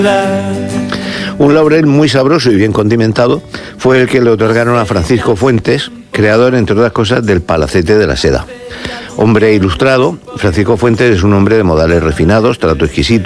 Un laurel muy sabroso y bien condimentado fue el que le otorgaron a Francisco Fuentes, creador, entre otras cosas, del palacete de la seda. Hombre ilustrado, Francisco Fuentes es un hombre de modales refinados, trato exquisito,